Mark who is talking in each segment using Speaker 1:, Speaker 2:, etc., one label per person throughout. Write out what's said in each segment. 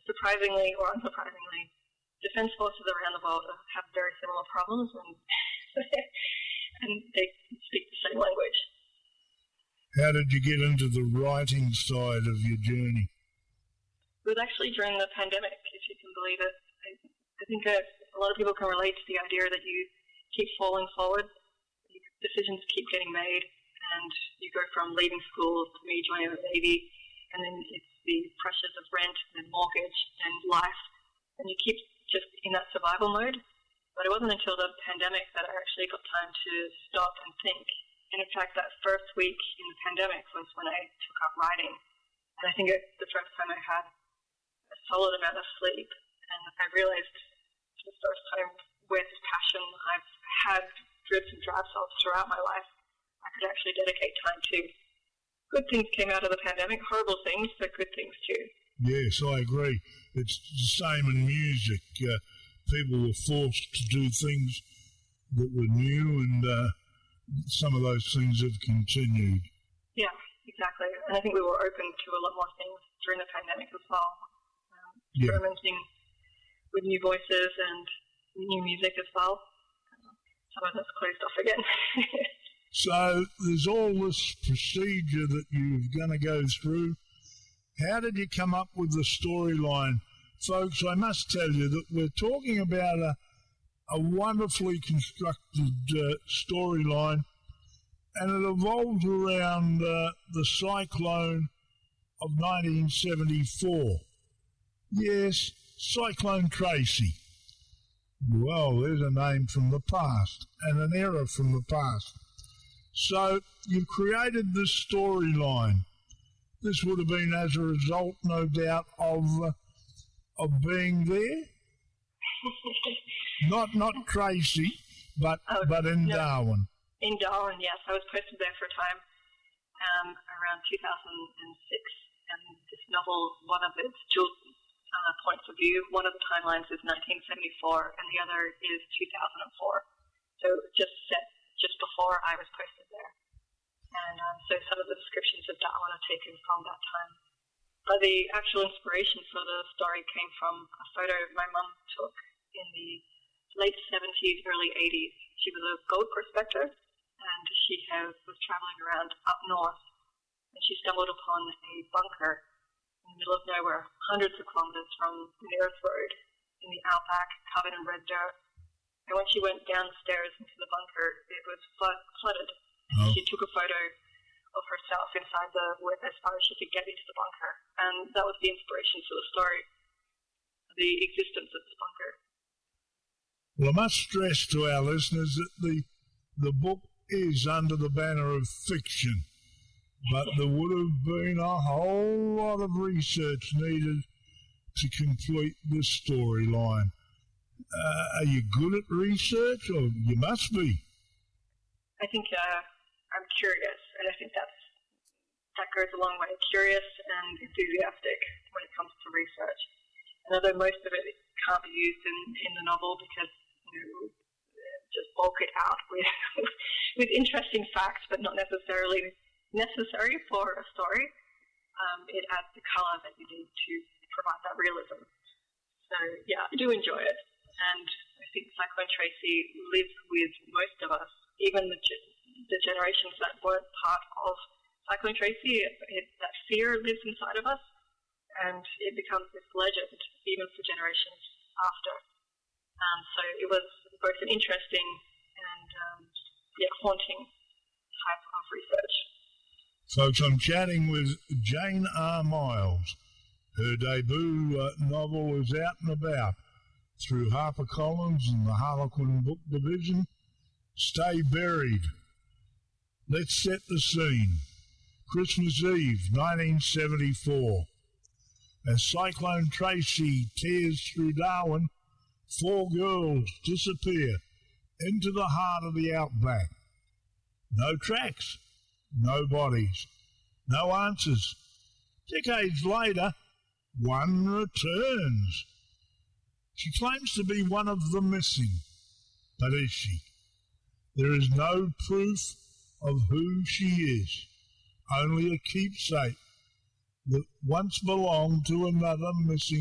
Speaker 1: surprisingly or unsurprisingly, defence forces around the world have very similar problems, and and they speak the same language.
Speaker 2: How did you get into the writing side of your journey?
Speaker 1: It was actually during the pandemic, if you can believe it. I think a lot of people can relate to the idea that you keep falling forward, decisions keep getting made, and you go from leaving school to me joining the Navy, and then it's the pressures of rent and mortgage and life, and you keep just in that survival mode. But it wasn't until the pandemic that I actually got time to stop and think. And in fact, that first week in the pandemic was when I took up writing. And I think it's the first time I had a solid amount of sleep. And I realized for the first time with passion I've had dribs and drabs of throughout my life, I could actually dedicate time to. Good things came out of the pandemic, horrible things, but good things too.
Speaker 2: Yes, I agree. It's the same in music. People were forced to do things that were new, and some of those things have continued.
Speaker 1: Yeah, exactly. And I think we were open to a lot more things during the pandemic as well. Experimenting with new voices and new music as well. Some of that's closed off again.
Speaker 2: So there's all this procedure that you're going to go through. How did you come up with the storyline? Folks, I must tell you that we're talking about a wonderfully constructed storyline, and it evolved around the cyclone of 1974. Yes, Cyclone Tracy. Well, there's a name from the past and an era from the past. So you've created this storyline. This would have been as a result, no doubt, of being there. Not Tracy, but in Darwin.
Speaker 1: In Darwin, yes. I was posted there for a time around 2006, and this novel, one of its dual points of view, one of the timelines is 1974, and the other is 2004. So just set just before I was posted there. And so some of the descriptions of Darwin are taken from that time. But the actual inspiration for the story came from a photo my mum took in the late 70s, early 80s. She was a gold prospector, and she was traveling around up north, and she stumbled upon a bunker in the middle of nowhere, hundreds of kilometers from the nearest road, in the outback, covered in red dirt. And when she went downstairs into the bunker, it was flooded. And she took a photo of herself inside as far as she could get into the bunker. And that was the inspiration for the story, the existence of this bunker.
Speaker 2: Well, I must stress to our listeners that the book is under the banner of fiction, but there would have been a whole lot of research needed to complete this storyline. Are you good at research, or you must be?
Speaker 1: I think I'm curious, and I think that goes a long way. Curious and enthusiastic when it comes to research. And although most of it can't be used in the novel because just bulk it out with interesting facts, but not necessarily necessary for a story, it adds the colour that you need to provide that realism. So yeah, I do enjoy it. And I think Cyclone Tracy lives with most of us, even the generations that weren't part of Cyclone Tracy. That fear lives inside of us, and it becomes this legend even for generations after. So it was both an interesting and haunting type of research.
Speaker 2: Folks, I'm chatting with Jane R. Miles. Her debut novel is out and about through HarperCollins and the Harlequin Book Division. Stay Buried. Let's set the scene. Christmas Eve, 1974. As Cyclone Tracy tears through Darwin, 4 girls disappear into the heart of the outback. No tracks, no bodies, no answers. Decades later, one returns. She claims to be one of the missing, but is she? There is no proof of who she is, only a keepsake that once belonged to another missing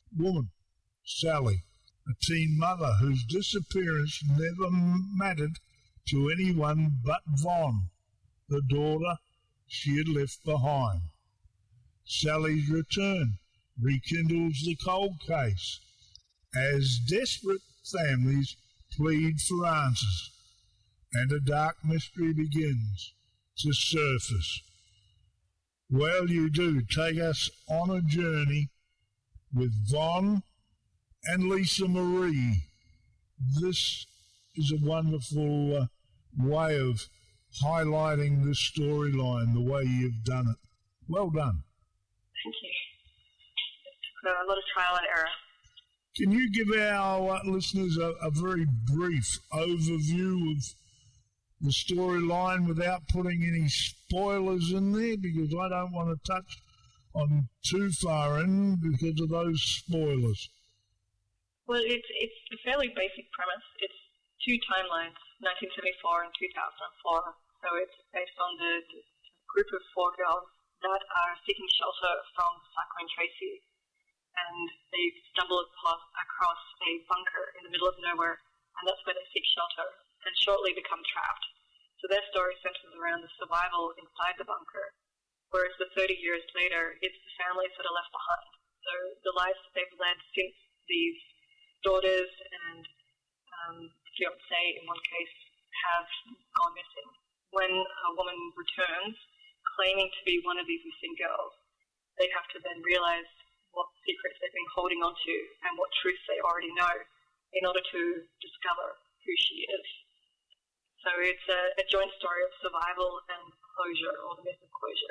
Speaker 2: woman, Sally, a teen mother whose disappearance never mattered to anyone but Von, the daughter she had left behind. Sally's return rekindles the cold case as desperate families plead for answers, and a dark mystery begins to surface. Well, you do take us on a journey with Von and Lisa Marie. This is a wonderful way of highlighting this storyline, the way you've done it. Well done.
Speaker 1: Thank you. It took a lot of trial and error.
Speaker 2: Can you give our listeners a very brief overview of the storyline without putting any spoilers in there? Because I don't want to touch on too far in because of those spoilers.
Speaker 1: Well, it's a fairly basic premise. It's two timelines, 1974 and 2004. So it's based on the group of four girls that are seeking shelter from Cyclone Tracy. And they stumble across a bunker in the middle of nowhere, and that's where they seek shelter, and shortly become trapped. So their story centers around the survival inside the bunker, whereas the 30 years later, it's the families that are left behind. So the lives that they've led since these daughters and fiancé, in one case, have gone missing. When a woman returns, claiming to be one of these missing girls, they have to then realize what secrets they've been holding on to and what truths they already know in order to discover who she is. So it's a joint story of survival and closure, or the myth of closure.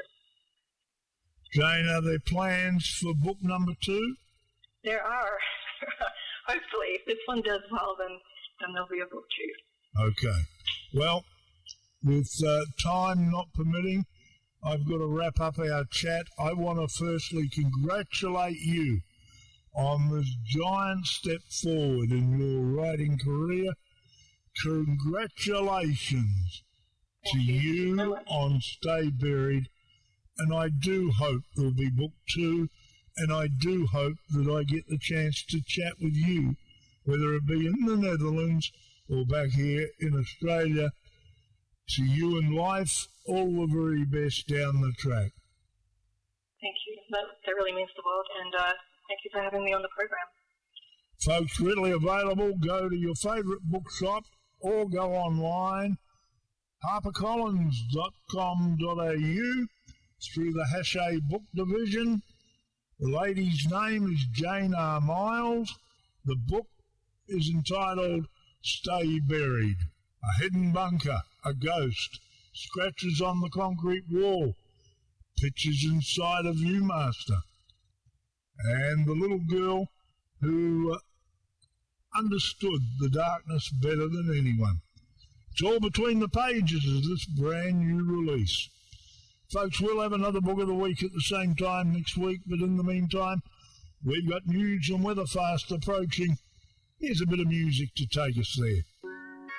Speaker 2: Jane, are there plans for book number 2?
Speaker 1: There are. Hopefully. If this one does well, then there'll be a book 2.
Speaker 2: Okay. Well, with time not permitting, I've got to wrap up our chat. I want to firstly congratulate you on this giant step forward in your writing career. Congratulations to you on Stay Buried. And I do hope there'll be book 2, and I do hope that I get the chance to chat with you, whether it be in the Netherlands or back here in Australia. To you in life, all the very best down the track.
Speaker 1: Thank you. That really means the world, and thank you for having me on the program.
Speaker 2: Folks, readily available. Go to your favourite bookshop or go online, harpercollins.com.au, through the Hachette Book Division. The lady's name is Jane R. Miles. The book is entitled Stay Buried. A hidden bunker, a ghost, scratches on the concrete wall, pictures inside a Viewmaster, and the little girl who understood the darkness better than anyone. It's all between the pages of this brand new release. Folks, we'll have another book of the week at the same time next week, but in the meantime, we've got news and weather fast approaching. Here's a bit of music to take us there.